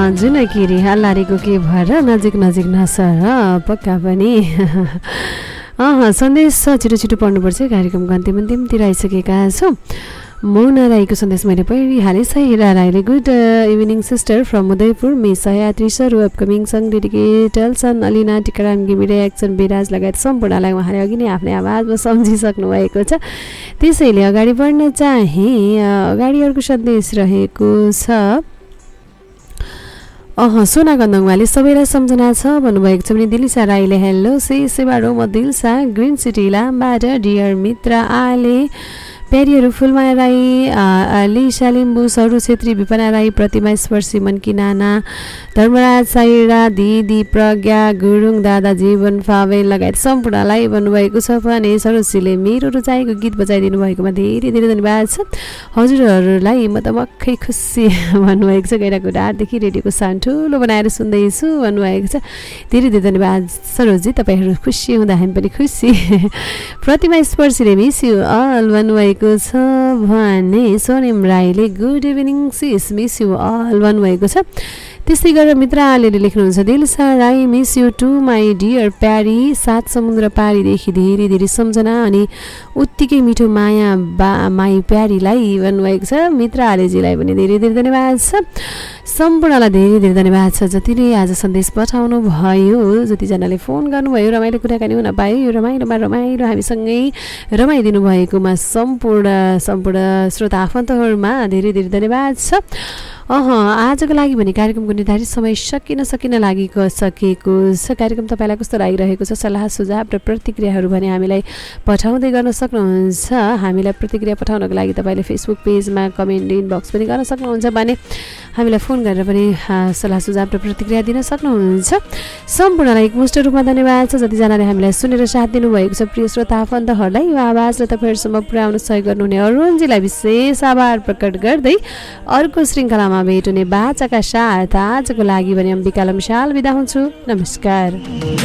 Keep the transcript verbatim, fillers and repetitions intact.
जुन कि रिहाल लारेको के भएर नजिक नजिक नसर पक्का पनि अँ सन्देश छिटो छिटो पढ्नुपर्छ कार्यक्रमको अन्तिम अन्तिमतिर आइसकेका छौँ। मौना राईको सन्देश मैले पढिहालेँ। सहिरा राईले good evening sister from Udaipur miss Sahyadri sir upcoming song डेडिकेटल sun Alina Tikaram gimme reaction विराज लगायत सम्पूर्णलाई उहाँले अघि नै आफ्नै आवाजमा सम्झिसक्नु भएको छ। त्यसैले अगाडि बढ्न चाहे अगाडि अर्को सन्देश रहेको छ। अह सोना गन्दङवाले सबैलाई सम्झना छ भन्नुभएको छ भने दिलिसा राईले हेलो से सेवाडो म दिलसा ग्रिन सिटी लामबाट डियर मित्र आले प्यारीहरू फुलमाया राई लिसा लिम्बू सरू छेत्री विपना राई प्रतिमा स्पर्शी मनकी नाना धर्मराज साइरा दिदी प्रज्ञा गुरुङ दादा जीवन फावे लगायत सम्पूर्णलाई भन्नुभएको छ भने सरोसीले मेरो रुचाएको गीत बजाइदिनु भएकोमा धेरै धेरै धन्यवाद छ। हजुरहरूलाई म त मक्खै खुसी भन्नुभएको छ। गैराको डाँडदेखि रेडियोको साउन्ड ठुलो बनाएर सुन्दैछु भन्नुभएको छ। धेरै धेरै धन्यवाद सरोजी, तपाईँहरू खुसी हुँदा हामी पनि खुसी। प्रतिमा स्पर्शीले मिस यु अल भन्नुभएको छ भने सोनिम राईले good evening cease miss you all भन्नुभएको छ। त्यस्तै गरेर मित्र आलेले लेख्नुहुन्छ दिलसा Rai miss you to my dear प्यारी सात समुद्र पारीदेखि धेरै धेरै सम्झना अनि उत्तिकै मिठो माया बा माई प्यारीलाई भन्नुभएको छ। मित्र आलेजीलाई पनि धेरै धेरै धन्यवाद छ। सम्पूर्णलाई धेरै धेरै धन्यवाद छ जतिले आज सन्देश पठाउनु भयो, जतिजनाले फोन गर्नुभयो, रमाइलो कुराकानी हुन पायो। यो रमाइलोमा रमाइलो हामीसँगै रमाइदिनु भएकोमा सम्पूर्ण सम्पूर्ण श्रोता आफन्तहरूमा धेरै धेरै धन्यवाद छ। अह आजको लागि भने कार्यक्रमको निर्धारित समय सकिन सकिन लागेको सकेको छ। कार्यक्रम तपाईँलाई कस्तो लागिरहेको छ? सल्लाह सुझाव र प्रतिक्रियाहरू भने हामीलाई पठाउँदै गर्न सक्नुहुन्छ। हामीलाई प्रतिक्रिया पठाउनको लागि तपाईँले फेसबुक पेजमा कमेन्ट इनबक्स पनि गर्न सक्नुहुन्छ भने हामीलाई फोन गरेर पनि सल्लाह सुझाव र प्रतिक्रिया दिन सक्नुहुन्छ। सम्पूर्णलाई एकमुष्ट रूपमा धन्यवाद छ। जतिजनाले हामीलाई सुनेर साथ दिनुभएको छ प्रिय श्रोता आफन्तहरूलाई यो आवाजलाई तपाईँहरूसम्म पुर्याउन सहयोग गर्नुहुने अरुणजीलाई विशेष आभार प्रकट गर्दै अर्को श्रृङ्खलामा भेट हुने बाचाका साथ आजको लागि भने अम्बिका लम्साल बिदा हुन्छु। नमस्कार।